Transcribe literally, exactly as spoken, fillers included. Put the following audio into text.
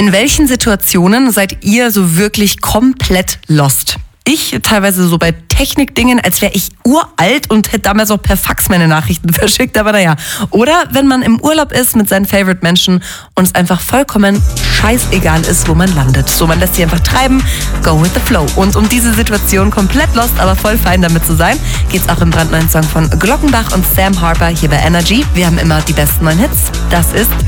In welchen Situationen seid ihr so wirklich komplett lost? Ich teilweise so bei Technikdingen, als wäre ich uralt und hätte damals auch per Fax meine Nachrichten verschickt, aber naja. Oder wenn man im Urlaub ist mit seinen Favorite-Menschen und es einfach vollkommen scheißegal ist, wo man landet. So, man lässt sie einfach treiben, go with the flow. Und um diese Situation komplett lost, aber voll fein damit zu sein, geht's auch im brandneuen Song von Glockenbach und Sam Harper hier bei Energy. Wir haben immer die besten neuen Hits. Das ist